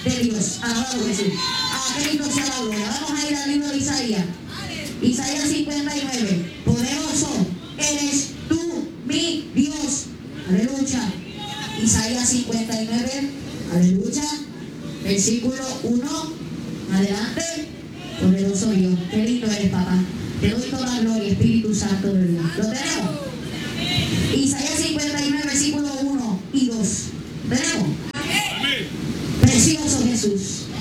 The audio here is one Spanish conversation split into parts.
de Dios. Alabado Jesús. A Cristo sea la gloria. Vamos a ir al libro de Isaías. Isaías 59. Poderoso eres tú, mi Dios. Aleluya. Isaías 59. Aleluya. Versículo 1. Adelante. Poderoso Dios. Qué lindo eres, papá. Te doy toda la gloria, Espíritu Santo de Dios. ¿Lo tenemos? Isaías 59, versículo 1 y 2. ¿Tenemos? Amén. Precioso Jesús.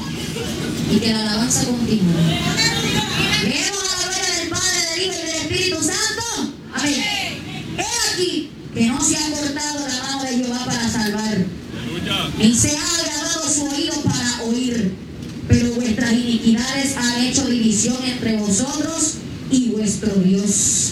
Y que la alabanza continúe. Leemos a la gloria del Padre, del Hijo y del Espíritu Santo. Amén. He aquí que no se ha cortado la mano de Jehová para salvar, ni se ha agravado su oído para oír, pero vuestras iniquidades han hecho división entre vosotros y vuestro Dios,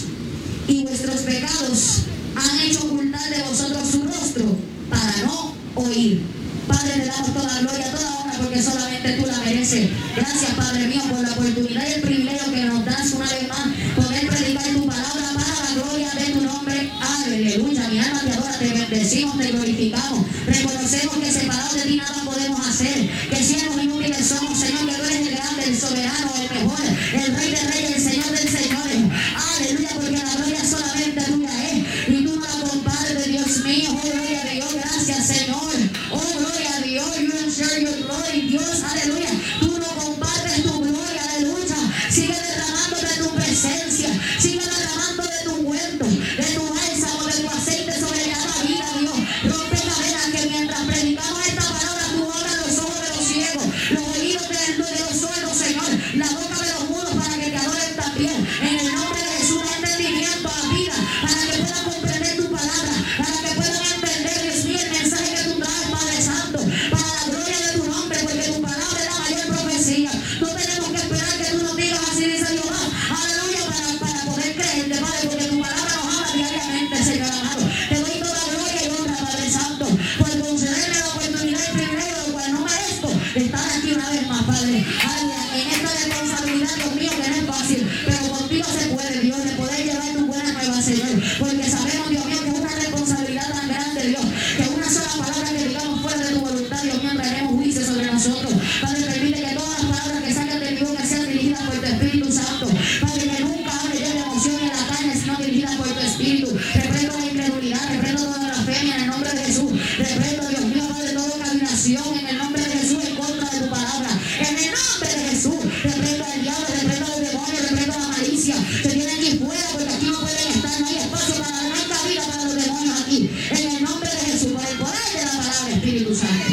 y vuestros pecados han hecho ocultar de vosotros su rostro para no oír. Padre, le damos toda gloria, toda honra, porque solamente tú la mereces. Gracias, Padre mío, por la oportunidad y el privilegio que nos das una vez más poder predicar tu palabra para la gloria de tu nombre. Aleluya. Mi alma te adora, te bendecimos, te glorificamos. Reconocemos que separados de ti nada podemos hacer, que siervos inútiles somos, Señor, que tú eres el grande, el soberano, el mejor, el Rey de Reyes, el Señor del Señores. Aleluya, porque la gloria solamente tuya es, y tú no la compartes, Dios mío. Oh, gloria a Dios, gracias, Señor. Oh, gloria a Dios, you share your glory, Dios, aleluya. Tú no compartes tu gloria, aleluya. Sigue derramando de tu presencia, sigue derramando de tu cuento, de tu bálsamo, de tu aceite sobre cada vida, Dios. Rompe cadenas, que mientras predicamos esta palabra, tú abras los ojos de los ciegos, los oídos de los sordos, Señor, la boca de los mudos, para que te adoren también. En el nombre de Jesús, da entendimiento a la vida, para que puedan comprender tu palabra, para que puedan entender, Dios mío, el mensaje que tú traes, Padre Santo, para la gloria de tu nombre, porque tu palabra es la mayor profecía. No tenemos que esperar que tú nos digas así, dice Jehová, aleluya, para poder creerte, Padre, porque tu palabra nos habla diariamente, Señor amado. Te doy toda gloria y honra, Padre Santo, por concederme la oportunidad y el privilegio, del cual no merezco, de estar aquí una vez más, Padre. Aleluya, en esta responsabilidad, Dios mío, que no es fácil, pero contigo se puede, Dios, de poder llevar tu buena nueva, Señor, porque sabemos, Dios mío, que es una responsabilidad tan grande, Dios, que una sola palabra que digamos fuera de tu voluntad, Dios mío, traeremos juicio sobre nosotros. Padre, permite que todas las palabras que salgan de mi boca sean dirigidas por tu Espíritu Santo. Padre, que nunca hable yo de emoción en la carne, sino dirigidas por tu Espíritu. Reprendo la incredulidad, reprendo toda blasfemia en el nombre de Jesús. Reprendo, Dios mío, Padre, toda contaminación en el nombre de Jesús en contra de tu palabra. En el nombre de Jesús, reprendo al diablo, reprendo al demonio, reprendo la malicia. Se tienen que ir fuera, porque aquí no pueden estar, no hay espacio para, no hay cabida para los demonios aquí. En el nombre de Jesús, por el poder de la palabra, Espíritu Santo.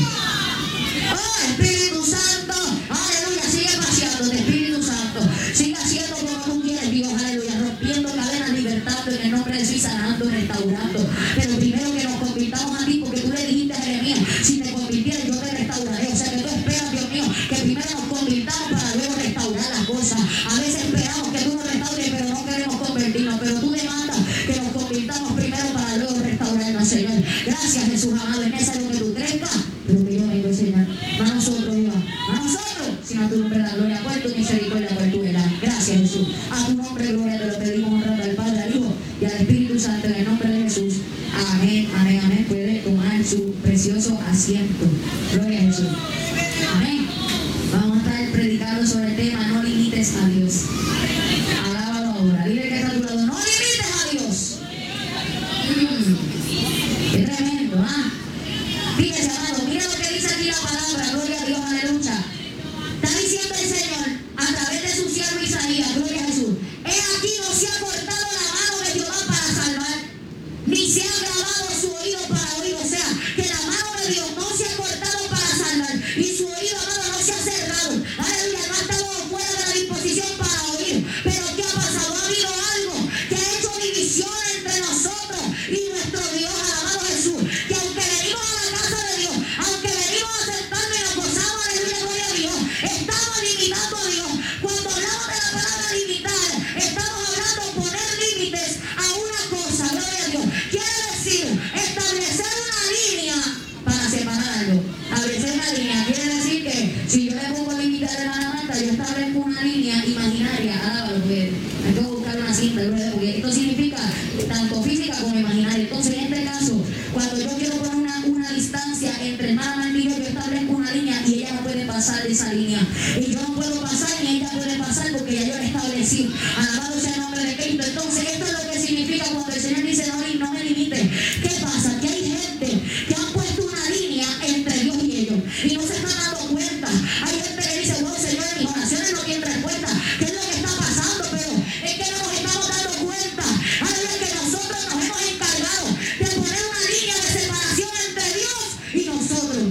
Oh, Espíritu Santo, aleluya, sigue paseándote, Espíritu Santo. Sigue haciendo como tú quieres, Dios, aleluya, rompiendo cadenas, libertando en el nombre de Jesús y sanando, restaurando. Pero primero que nos convirtamos a ti, porque tú le dijiste a Jeremías, si te convirtieres yo te restauraré. O sea que tú esperas, Dios mío, que primero nos convirtamos para luego restaurar las cosas. A veces esperamos que tú nos restaures, pero no queremos convertirnos. Pero tú demandas que nos convirtamos primero para luego restaurarnos, Señor. Gracias, Jesús amado, es necesario que tú crezcas, pero que yo vengo, Señor. No a nosotros, Dios, no a nosotros, sino a tu nombre la gloria, por tu misericordia, por tu verdad. Gracias, Jesús. A tu nombre, gloria, te lo pedimos honrando al Padre, al Hijo y al Espíritu Santo, en el nombre de Jesús. Amén, amén, amén. Puede tomar su precioso asiento. Gloria a Jesús. Amén. Vamos a estar predicando sobre el tema no limites a Dios. Alábalo ahora. Dile que está a tu lado, no limites a Dios. Qué tremendo, ¿ah? Fíjese, amado, mira lo que dice aquí la palabra, gloria a Dios, aleluya. Está diciendo el Señor a través de su siervo Isaías, gloria a Jesús. He aquí no se ha cortado la mano de Jehová para salvar, ni se ha grabado su oído para oír. O sea, que la mano de Dios no se ha cortado para salvar, y su oído, amado, no se ha cerrado. Aleluya, no ha estado fuera de la disposición para oír. Pero ¿qué ha pasado? Ha habido algo que ha hecho división entre nosotros y nuestro Dios, alabado Jesús. Que aunque venimos a la casa de Dios, aunque venimos a aceptarnos y nos gozamos, aleluya, gloria a Dios, estamos limitando a Dios. Cuando hablamos de la palabra limitar, estamos hablando de poner límites a una cosa, gloria a Dios. Quiere decir establecer una línea para separarlo. Establecer una línea quiere decir que si yo le pongo límites de la Marta, yo establezco una línea imaginaria. Alábalo, porque hay que buscar una cinta, porque esto significa tanto física como imaginaria. Entonces, en este caso, cuando yo quiero poner una distancia entre hermana Marta y yo establezco una línea y ella no puede pasar de esa línea. Y yo no puedo pasar ni ella puede pasar porque ya yo le establecí. Alabado sea el nombre de Cristo. Entonces esto es lo que significa cuando el Señor dice no me limite. ¿Qué pasa? Que hay gente que han puesto una línea entre Dios y ellos y no se están dando cuenta. Hay gente que dice, bueno Señor, mis oraciones no tienen respuesta. ¿Qué es lo que está pasando? Pero es que no nos estamos dando cuenta. Ahora que nosotros nos hemos encargado de poner una línea de separación entre Dios y nosotros.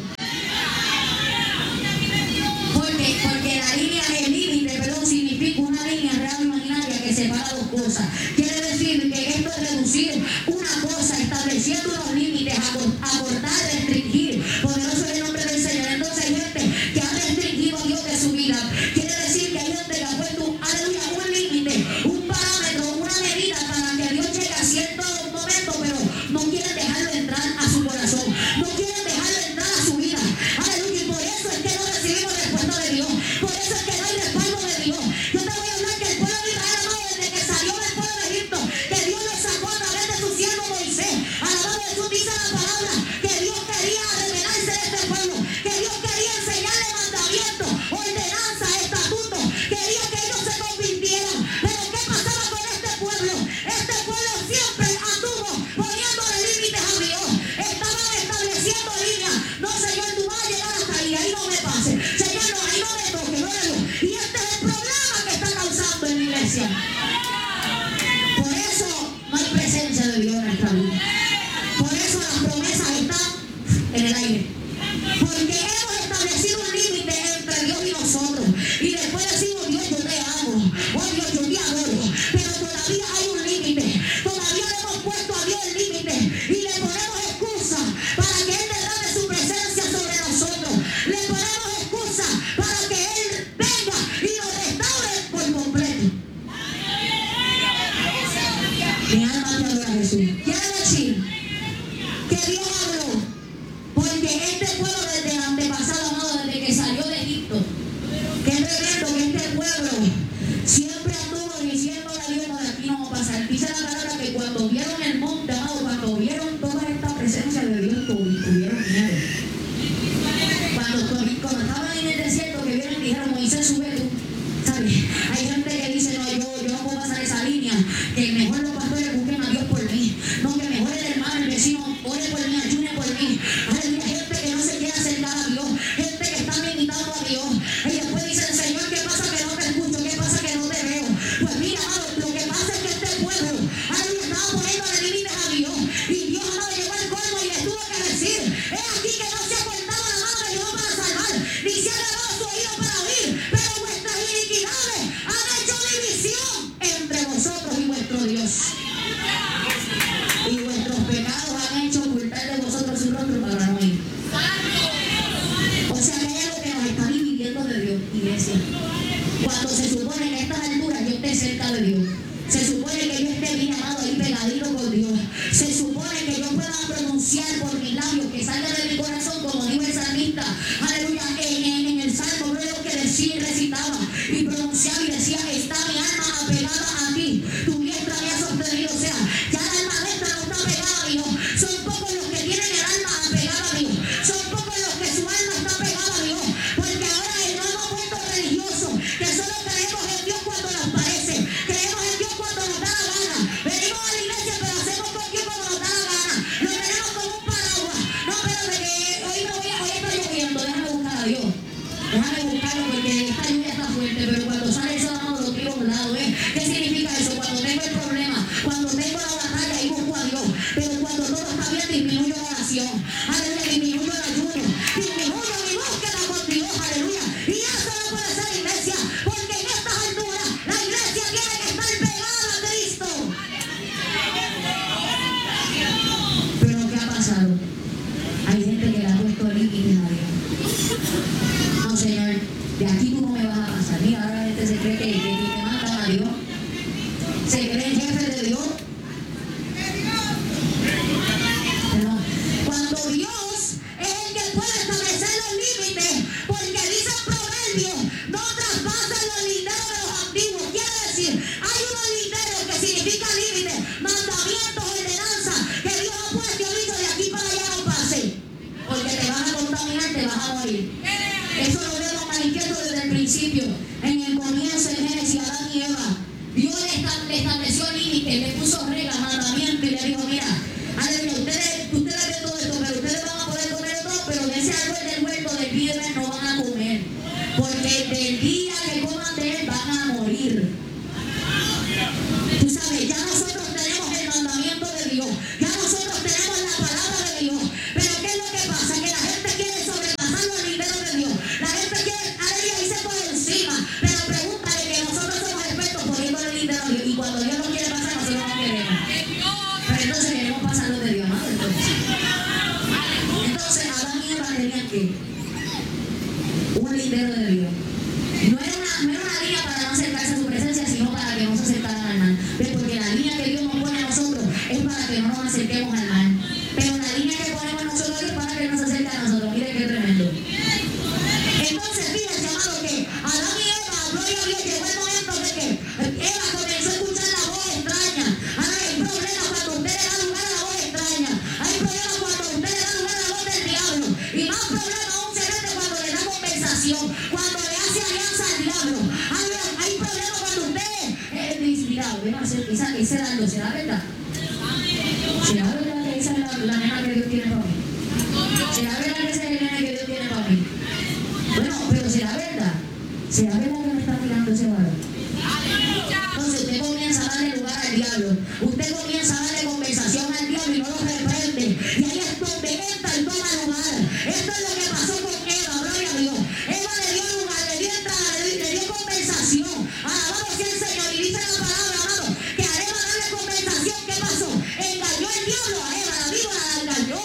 Porque la línea, el límite, perdón, significa una línea real imaginaria que separa dos cosas. Quiere decir que esto es reducir una cosa, estableciendo unos límites, acortar, restringir. Poderoso es el nombre del Señor. Entonces hay gente que ha restringido a Dios de su vida. Quiere decir que hay gente que ha puesto, aleluya, un límite, un parámetro, una medida para que Dios llegue a cierto momento, pero no quieren dejarlo entrar a su corazón. No quieren dejarlo entrar a su vida. Aleluya, y por eso es que no recibimos respuesta de Dios. Por eso es que no hay respaldo de Dios. Yo te voy a hablar que el pueblo de Israel, amado, desde que salió del pueblo de Egipto, que Dios lo sacó a través de su siervo Moisés. Alabado Jesús, dice la palabra que Dios quería revelarse de este pueblo, que Dios quería enseñarle mandamientos, ordenanzas, estatutos, quería que ellos se convirtieran. Pero ¿qué pasaba con este pueblo? Este pueblo siempre anduvo poniéndole límites a Dios. Estaban estableciendo líneas. No, Señor, tú vas a llegar hasta ahí no me pases. Señor, no, ahí no me toques, no le doy. Y este es el problema que está causando en la iglesia. Por eso no hay presencia de Dios en nuestra vida. Por eso las promesas están en el aire. Porque hemos establecido un límite entre Dios y nosotros. Y después decimos, Dios, yo te amo. Oh, Dios, yo te adoro. Pero todavía hay un límite. Todavía le hemos puesto a Dios el límite. Y le ponemos excusas para que Él derrame su presencia sobre nosotros. Le ponemos excusas para que Él venga y nos restaure por completo. Mi alma te adora, Jesús. Quiero decir que Dios habló, porque este pueblo desde el antepasado, amado, desde que salió de Egipto, que es tremendo que este pueblo siempre anduvo diciéndole a Dios, no, de aquí no vamos a pasar. Dice la palabra que cuando vieron el monte, amado, cuando vieron toda esta presencia de Dios, tuvieron miedo. Cuando estaban en el desierto, que vieron y dijeron, Moisés, sube tú. ¿Sabes? Hay gente que dice, no, yo no puedo pasar esa línea, que mejor los pastores busquen a Dios por mí. No, que mejor el hermano, el vecino, ore por mí, ayune por mí. Hay gente que no se quiere acercar a Dios, gente que está limitando a Dios. Y después dicen, Señor, ¿qué pasa que no te escucho? ¿Qué pasa que no te veo? Pues mira, amado, lo que pasa es que este pueblo, aleluya, estaba poniéndole límites a Dios. Y Dios, amado, llegó al colmo y les tuvo que decir, es aquí que no se ha cortado la mano de Dios para salvar, ni se ha dado su oído para oír, pero vuestras iniquidades han hecho división entre vosotros y vuestro Dios. Y vuestros pecados han hecho ocultar de vosotros su rostro para no oír. O sea que hay algo que nos está dividiendo de Dios, iglesia. Cuando se supone que a estas alturas yo esté cerca de Dios, se supone que yo esté bien amado ahí pegadito con Dios, se supone que yo pueda pronunciar por mis labios, que salga de mi corazón, como dijo el salmista, aleluya, en el salmo luego que decía y recitaba y pronunciaba y decía, está mi alma apegada a ti, tu diestra me ha sostenido. O sea, ya la alma nuestra no está pegada a Dios. Son pocos los que tienen el alma apegada a Dios, son pocos los que su alma está pegada a Dios, porque ahora no hemos vuelto religiosos, que solo creemos en Dios cuando nos parece, creemos en Dios cuando nos da la gana, venimos a la iglesia pero hacemos con Dios cuando nos da la gana, lo tenemos como un paraguas. No, pero de que hoy está lloviendo, déjame buscar a Dios, déjame buscarlo porque esta lluvia está fuerte, pero cuando sale el sol, amado, lo tiro a un lado. ¿Qué significa eso? Cuando tengo el problema, cuando tengo la batalla, ahí busco a Dios, pero cuando todo está bien, disminuyo la oración, aleluya, disminuyo el ayuno, disminuyo mi búsqueda con Dios, aleluya. Y eso no puede ser iglesia, porque en estas alturas la iglesia tiene que estar pegada a Cristo. Pero ¿qué ha pasado? Hay gente que le ha puesto límites a Dios. No, Señor, de aquí tú no me vas a pasar. Mira, ahora la gente se cree que mandan a Dios, se creen jefes de Dios. Pero cuando Dios es el que puede establecer los límites, porque dice en Proverbios, no traspasen los linderos de los antiguos. Quiere decir, hay unos linderos que significan límites, mandamientos, ordenanzas, que Dios ha puesto y ha dicho, de aquí para allá no pase, porque te vas a contaminar, te vas a morir. Eso lo vemos manifiesto desde el principio. En el comienzo, en Génesis, Adán y Eva, Dios le estableció límites, le puso reglas, mandamientos y le dijo, mira, aleluya, ustedes ven todo esto, pero ustedes van a poder comer de todo, pero de ese árbol del huerto del bien no van a comer, porque del día que coman de él van a morir. Tú sabes, ya nosotros tenemos el mandamiento de Dios, ya nosotros tenemos la palabra de Dios, pero ¿qué es lo que pasa? Que la gente quiere sobrepasar los linderos de Dios, la gente quiere, aleluya, irse por encima, pero pregúntale que nosotros somos expertos poniéndole el lindero a Dios, y cuando Dios no quiere pasar, nosotros no queremos. Pero entonces queremos pasar los de Dios, ¿no? Entonces Adán y Eva tenían que un lindero de Dios. No era una línea para no acercarse a su presencia, sino para que no se acercaran al mal. Porque la línea que Dios nos pone a nosotros es para que no nos acerquemos al mal. Pero la línea que ponemos nosotros es para que no se acerque a nosotros. Mire qué tremendo. Entonces, fíjense, amado, que Adán y Eva, gloria a Dios, llegó el momento de que Eva comenzó a escuchar la voz extraña. Ahora hay problemas cuando usted le da lugar a la voz extraña. Hay problemas cuando usted le da lugar a la voz del diablo. Y más problemas aún se mete cuando le da conversación, cuando le hace alianza al diablo. Hay problemas cuando usted dice, mira, ven a hacer ese daño, ¿será verdad? ¿Será verdad que esa es la nena que Dios tiene para mí? ¿Será verdad que esa es la nena que Dios tiene para mí? Bueno, pero ¿será verdad? ¿Será verdad que me está mirando ese varón? Entonces usted comienza a darle lugar al diablo. Usted comienza a darle conversación al diablo y no lo reprende. Y ahí es donde entra y toma lugar. Esto es lo que pasó con Eva, gloria a Dios. Eva le dio lugar, le dio entrada, le dio conversación. Alabado sea el Señor. Y dice la palabra, amado, que a Eva darle conversación, ¿qué pasó? Engañó el diablo a Eva, la víbora la engañó.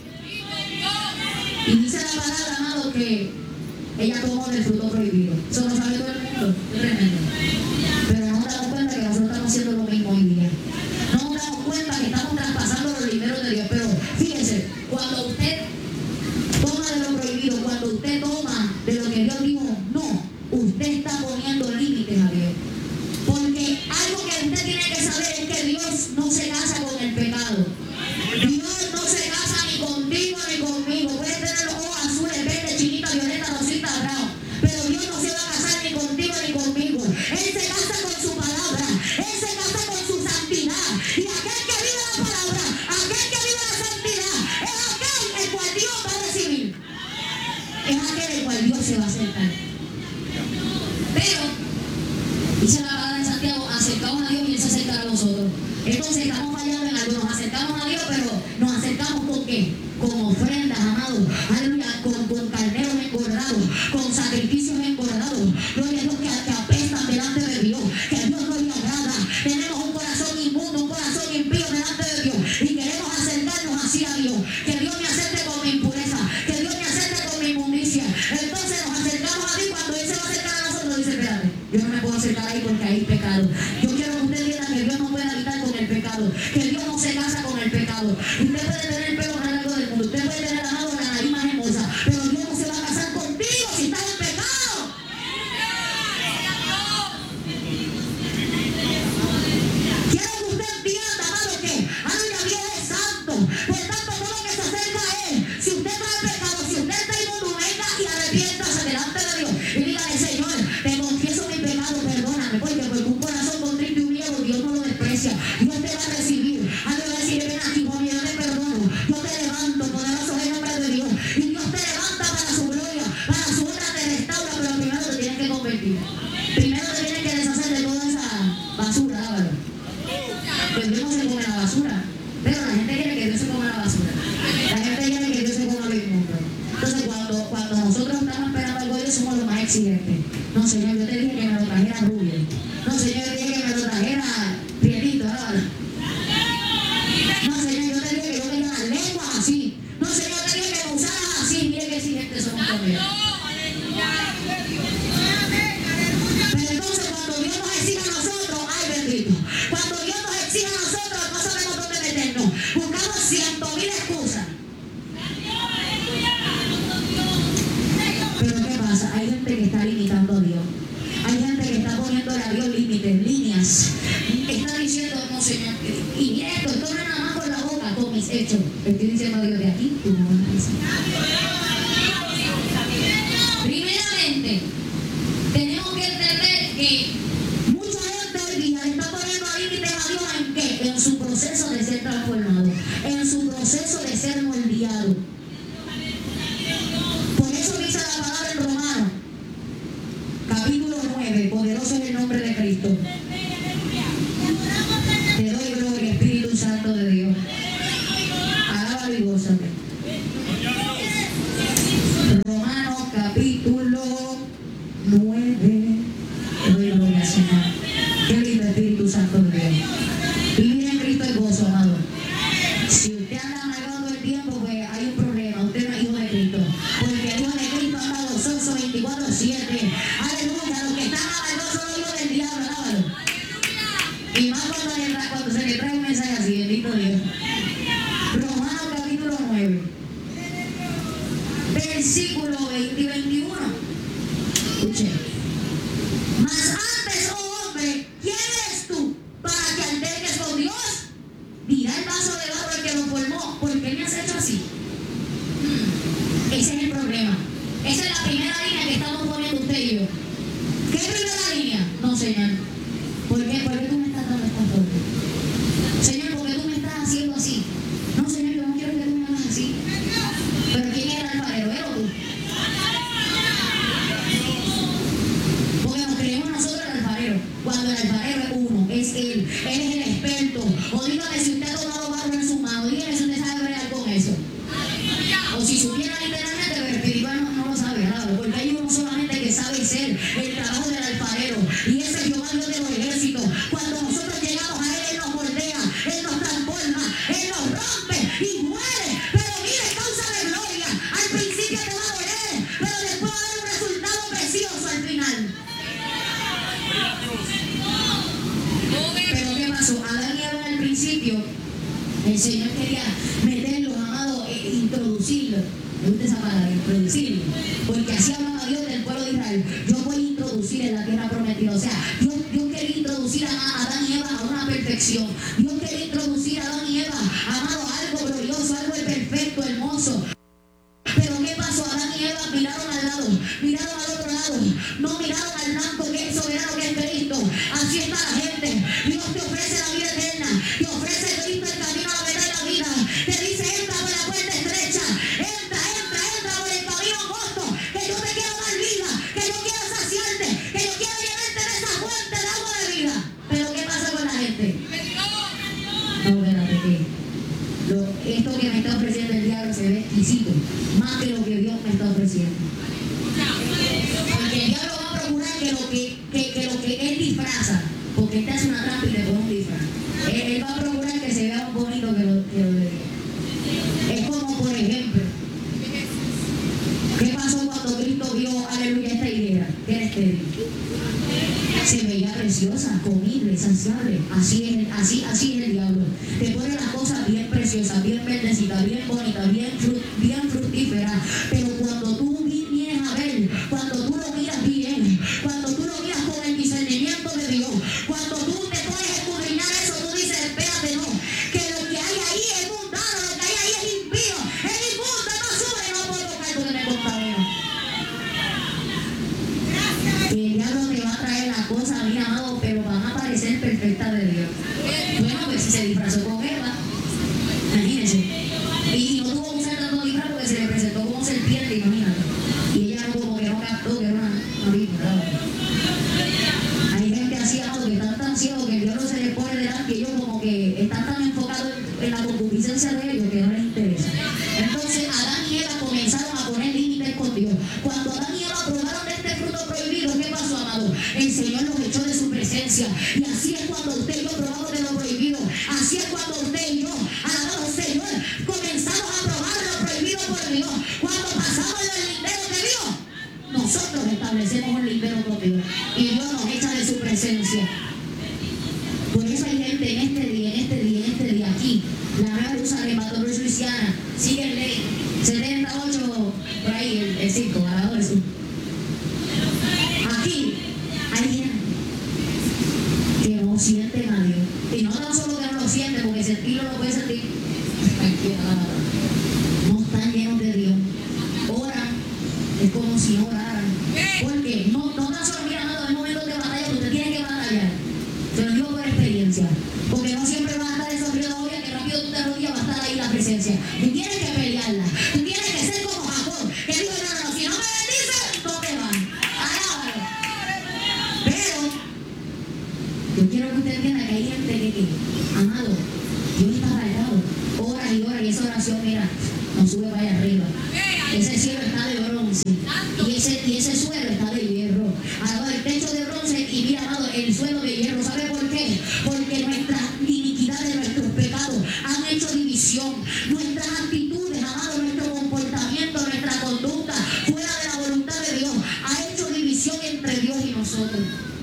Y dice la palabra, amado, que ella tomó del fruto prohibido. Eso lo sabe todo el mundo. Es tremendo. Pero no nos damos cuenta que nosotros estamos haciendo lo mismo hoy día. No nos damos cuenta que estamos traspasando los linderos de Dios. Pero fíjense, cuando usted toma de lo prohibido, cuando usted toma de lo que Dios dijo, no, usted está poniendo límites a Dios. Porque algo que usted tiene que saber es que Dios no se casa con el pecado. Dios no se casa ni contigo ni conmigo. Puede tener los ojos azules, verdes, chinitas, violetas, rositas, bravos. Pero Dios no se va a casar ni contigo ni conmigo. Él se casa con su palabra. Él se casa con su santidad. Y aquel que vive la palabra, aquel que vive la santidad, es aquel el cual Dios va a recibir. Es aquel el cual Dios se va a acercar. Pero, dice la palabra en Santiago, acercaos a Dios y Él se acercará a vosotros. Entonces estamos fallando en algo. Nos acercamos a Dios, pero nos acercamos ¿con qué? Con ofrendas, amados. Aleluya, con carneros engordados, con sacrificios engordados. Gloria a Dios que apestan delante de Dios, que a Dios no le agrada. Tenemos un corazón inmundo, un corazón impío delante de Dios y queremos acercarnos así a Dios. Que Dios me acerque con mi impureza, que Dios me acerque con mi inmundicia. Entonces nos acercamos a Dios. Cuando Él se va a acercar a nosotros, dice, espérate, yo no me puedo acercar ahí porque hay pecado. Yo quiero que usted entienda que Dios no puede habitar con el pecado, que Dios no se casa con el pecado. Usted puede tener el pelo más largo del mundo, usted puede tener la nariz más hermosa, pero Dios no se va a casar contigo si estás en pecado. Quiero que usted entienda, amado, que aleluya, Dios es santo. Por tanto, todo lo que se acerca a Él, si usted trae pecado, si usted está inmundo, venga y arrepiéntase delante de Dios y dígale, Señor, te confieso mi pecado, perdóname, porque un corazón contrito y humillado Dios no lo desprecia. Dios te va a recibir. Dios va a decir, ven aquí, hijo mío, yo te perdono, yo te levanto, poderoso es el nombre de Dios. Y Dios te levanta para su gloria, para su honra, te restaura, pero primero te tienes que convertir. Primero te tienes que deshacer de toda esa basura, Álvaro. Pues Dios no se come la basura, pero la gente quiere que Dios se coma la basura. La gente quiere que Dios se coma lo inmundo. Entonces cuando nosotros estamos esperando algo de Dios, somos los más exigentes. No, Señor, yo te dije que me lo trajera rubio. No, Señor, yo te dije que me lo trajera prietito, Álvaro. No, Señor, yo te dije que yo tenía las lenguas así. No, Señor, yo te dije que me usaras así. Mire qué exigentes somos conmigo. Pero entonces cuando Dios nos exige a nosotros, ay bendito, cuando Dios nos exige a nosotros, no sabemos dónde meternos. Buscamos 100,000 excusas. Pero ¿qué pasa? Hay gente que está limitando a Dios. Hay gente que está poniéndole a Dios límites, líneas. Está diciendo, no, Señor, y mira esto no es nada más con la boca, con mis hechos. Estoy diciendo a Dios, de aquí tú no vas a decir. Primeramente, Cristo. Te doy gloria, Espíritu Santo de Dios. Alábalo y gózate. Romanos capítulo 9. Te doy gloria, Señor. Qué lindo Espíritu Santo de Dios. Vivir en Cristo es gozo, amado. Si usted anda amargado todo el tiempo, pues hay un problema. Usted no es hijo de Cristo. Porque el hijo de Cristo anda gozoso 24/7. Aleluya. Los que están amargados son los hijos del diablo. Alábalo. Y más cuando se le trae un mensaje así, bendito Dios. Romanos capítulo 9. Versículo 20 y 21. Escuche. Mas antes, oh hombre, ¿quién eres tú para que alterques con Dios? Dirá el vaso de barro el que lo formó, ¿por qué me has hecho así? Ese es el problema. Esa es la primera línea que estamos poniendo usted y yo. ¿Qué primera línea? No, Señor. ¿Por qué? ¿Por qué tú me estás dando esta forma? Señor, ¿por qué tú me estás haciendo así? No, Señor, yo no quiero que tú me hagas así. ¿Pero quién era el alfarero? ¿Él o tú? Porque nos creemos nosotros el alfarero. Cuando el alfarero es uno, es él. Él es el experto. O dígame si usted ha tomado barro en su mano. Dígame si usted sabe bregar con eso. O si supiera literalmente, pero espiritual no lo sabe, claro. Porque hay uno solamente que sabe ser el trabajo del alfarero. Y ese es Jehová Dios de los ejércitos. Cuando nosotros llegamos a él, él nos moldea, él nos transforma, él nos rompe y muere. Pero mire, causa de gloria. Al principio te va a doler, pero después va a haber un resultado precioso al final. Pero ¿qué pasó? Adán y Eva al principio, el Señor quería meterlos, amados, introducirlos. Me gusta esa palabra, introducirlos. Porque así hablaba Dios del pueblo de Israel. Yo voy a introducir en la tierra prometida. O sea, Dios quería introducir a Adán y Eva a una perfección. Dios quería introducir a Adán y Eva, amado, a algo glorioso, algo perfecto, hermoso. Pero ¿qué pasó? Adán y Eva miraron al lado, miraron al otro lado, no miraron al blanco que es soberano, que es Cristo. Así está la gente. Dios te ofrece la vida eterna, te ofrece Cristo el camino a la verdad y la vida. Te dice, entra por la puerta estrecha, entra por el camino angosto, que yo te quiero dar vida, que yo quiero saciarte, que yo quiero llenarte de esa fuente de agua de vida. Pero ¿qué pasa con la gente? No, espérate, esto que me está ofreciendo el diablo se ve exquisito, más que lo que Dios me está ofreciendo. Porque el diablo va a procurar que lo que él disfraza, porque él te hace una trampa y le pone un disfraz. Él va a procurar que se vea más bonito que lo de Dios. Es como, por ejemplo, ¿qué pasó cuando Cristo vio, aleluya, esta higuera? Que era estéril. Se veía preciosa, comible, saciable. Así es el diablo. Te pone las cosas bien preciosas, bien verdecitas, bien bonitas, bien fructíferas. Pero cuando tú vienes a ver, cuando tú lo miras bien, cuando tú lo miras con el discernimiento de Dios, cuando tú te pones a escudriñar eso, tú dices, espérate, no, que lo que hay ahí es mundano, lo que hay ahí es impío, es inmundo, no sube, no puedo tocar porque me contamino. El diablo te va a traer las cosas, mira, amado, pero van a parecer perfectas de Dios. Bueno, pues si se disfrazó con Eva, imagínense. Y no tuvo que usar tanto disfraz porque se le presentó como serpiente, imagínate. Y ella como que no captó que era una víbora. Hay gente así, amado, que están tan ciegos que el diablo se les pone delante y ellos como que están tan enfocados en la concupiscencia de ellos que no les interesa. Entonces Adán y Eva comenzaron a poner límites con Dios. Cuando Adán y Eva probaron de este fruto prohibido, ¿qué pasó, amado? El Señor los echó de su presencia. Y así es cuando usted y yo probamos de lo prohibido. Así es cuando usted y yo, alabado Señor, comenzamos a probar lo prohibido por Dios. Cuando pasamos los linderos de Dios, nosotros establecemos un lindero con Dios. Y Dios nos echa de su presencia. Por eso hay gente en este día, aquí, la Nueva Jerusalén, Pastor Luis Luisiana, sigue en ley 78, por ahí, el 5, alabado Jesús. Aquí hay gente que no sienten a Dios. Y no tan solo que no lo sienten, porque sentirlo lo puede sentir. No están llenos de Dios. Oran, es como si no oraran. Porque no tan solo, mira, amado, en momentos de batalla que usted tiene que batallar. Se lo digo por experiencia. Porque no siempre vas a estar esos ríos de olla que rápido tú te arrodillas, va a estar ahí la presencia. Tú tienes que pelearla. Tú tienes que ser como Jacob, que dijo, no, si no me bendices, no te van. Alábalo. Pero y ese suelo está de hierro. Ahora el techo de bronce y mira, amado, el suelo de hierro. ¿Sabe por qué? Porque nuestras iniquidades, nuestros pecados han hecho división. Nuestras actitudes, amado, nuestro comportamiento, nuestra conducta fuera de la voluntad de Dios ha hecho división entre Dios y nosotros.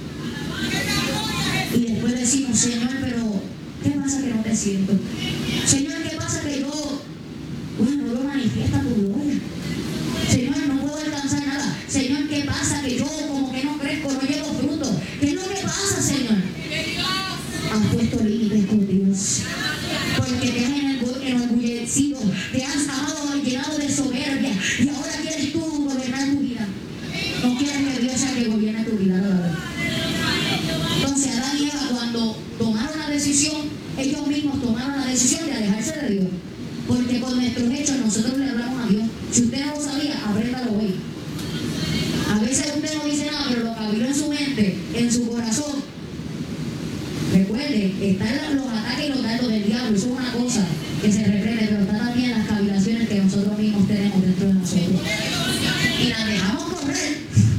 Y después decimos, Señor, pero ¿qué pasa que no te siento? Señor, ¿qué pasa que yo, bueno, no manifiesta tu gloria? Señor, no puedo alcanzar nada. Señor, ¿qué pasa que yo como que no crezco, no llevo fruto? ¿Qué es lo que pasa, Señor? Has puesto límites con Dios. Porque te has enorgullecido, te has amado, llenado de soberbia y ahora quieres tú gobernar tu vida. No quieres que Dios sea que gobierne tu vida, ¿verdad? Entonces Adán y Eva, cuando tomaron la decisión, ellos mismos tomaron la decisión de alejarse de Dios. Porque con nuestros hechos nosotros le hablamos a Dios. Si usted no lo sabía, apréndalo hoy. A veces usted no dice nada, pero lo cabiló en su mente, en su corazón. Recuerde, están los ataques y los dardos del diablo, eso es una cosa que se reprende, pero está también las cavilaciones que nosotros mismos tenemos dentro de nosotros. Y las dejamos correr.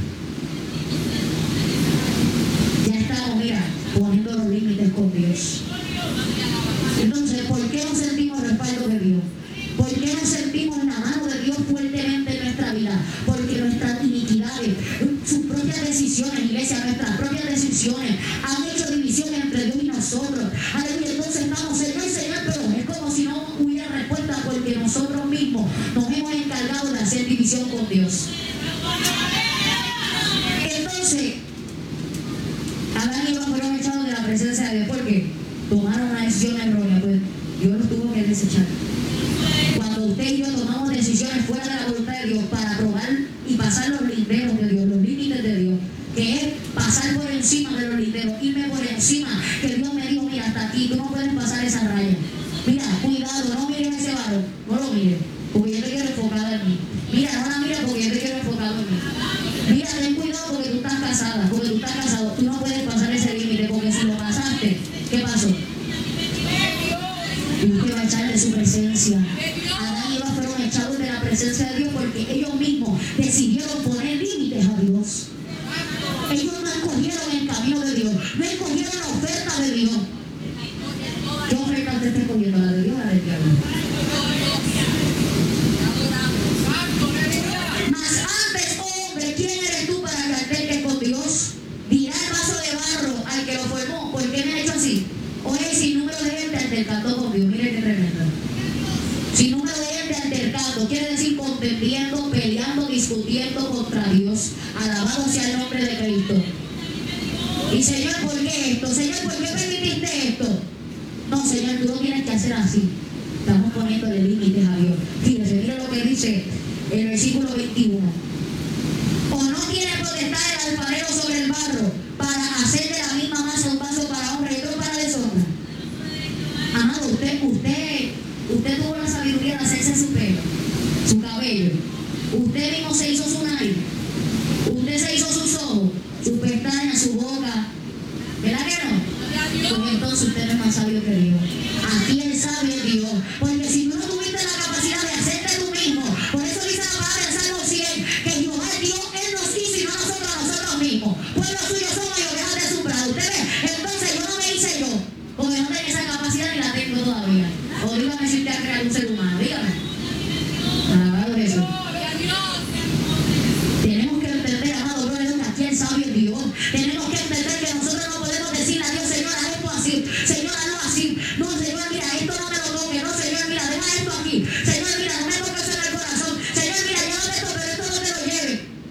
Ya estamos, mira, poniendo los límites con Dios. Entonces, ¿por qué no sentimos respaldo de Dios? ¿Por qué no sentimos la mano de Dios fuertemente en nuestra vida? Porque nuestras iniquidades, sus propias decisiones, iglesia, nuestras propias decisiones han hecho división entre Dios y nosotros. Aleluya, entonces estamos, Señor, pero es como si no hubiera respuesta porque nosotros mismos nos hemos encargado de hacer división con Dios. Entonces, Adán y Eva fueron echados de la presencia de Dios porque tomaron una decisión errónea, pues Dios los tuvo que desechar. Cuando usted y yo tomamos decisiones fuera de la voluntad de Dios para probar y pasar los linderos de Dios, los límites de Dios, que es pasar por encima de los linderos, irme por encima, que Dios me dijo, mira, hasta aquí, tú no puedes pasar esa raya. Mira, cuidado, no mires a ese varón, no lo mires, porque yo te quiero enfocado en mí. Mira, no la mires porque yo te quiero enfocado en mí. Mira, ten cuidado porque tú estás casada, porque tú estás casado, tú no puedes pasar ese límite, porque si lo pasaste, ¿qué pasó? Y usted va a echar de su presencia. Adán y Eva fueron echados de la presencia de Dios porque ellos mismos decidieron poner límites a Dios. Ellos no escogieron el camino de Dios, no escogieron la oferta de Dios. ¿Qué oferta usted está escogiendo? ¿La de Dios o la del diablo? Mas antes, hombre, ¿quién eres tú para que alterques con Dios? Dirá el vaso de barro al que lo formó, ¿por qué me ha hecho así? Oye, sin número de gente altercando con Dios, mire qué tremendo. Sin número de gente altercando, quiere decir contendiendo, peleando, discutiendo contra Dios. Alabado sea el nombre de Cristo. Y Señor, ¿por qué esto? Señor, ¿por qué permitiste esto? No, Señor, tú no tienes que hacer así. Estamos poniéndole límites a Dios. Fíjese, mira lo que dice el versículo 21. ¿O no tiene potestad el alfarero sobre el barro para hacer de la misma masa un vaso para honra y otro para deshonra? Amado, usted tuvo la sabiduría de hacerse su pelo, su cabello. Usted mismo se hizo su nariz. Usted se hizo sus ojos, sus pestañas, su boca. ¿Verdad que no? Pues entonces usted no es más sabio que Dios. Aquí el sabio es Dios. Porque si tú no tuviste la capacidad de hacerte tú mismo, por eso dice la palabra en Salmo 100, que Jehová es Dios, Él nos hizo y no nosotros a nosotros mismos. Pueblo suyo somos y ovejas de su prado. ¿Usted ve? Entonces yo no me hice yo, porque no tengo esa capacidad ni la tengo todavía. O dígame si usted ha creado un ser humano, dígame. Alabado eso. Tenemos que entender, amado, gloria a Dios, que aquí el sabio es Dios. Tenemos que entender que nosotros no podemos decirle a Dios, Señor, haz esto así, Señor, hazlo así. No, Señor, mira, esto no me lo toque. No, Señor, mira, deja esto aquí. Señor, mira, no me toques en el corazón. Señor, mira, llévame esto, pero esto no te lo lleve.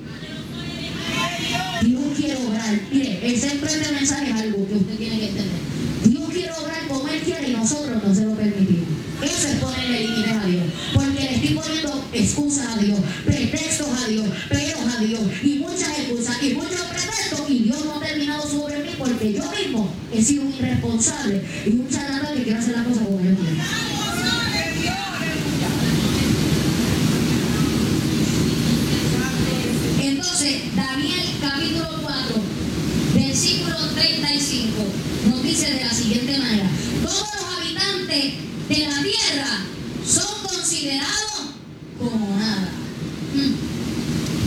Dios quiere obrar. Mire, el centro de este mensaje es algo que usted tiene que entender. Dios quiere obrar como Él quiere y nosotros no se lo permitimos. Eso es ponerle límites a Dios. Porque le estoy poniendo excusas a Dios, pretextos a Dios, peros a Dios, y muchas excusas y muchos pretextos, y Dios no ha terminado sobre mí porque yo mismo he sido un irresponsable y un charlatán que quiero hacer las cosas como yo quiero. Entonces, Daniel capítulo 4, versículo 35, nos dice de la siguiente manera: todos los habitantes de la tierra son considerados como nada.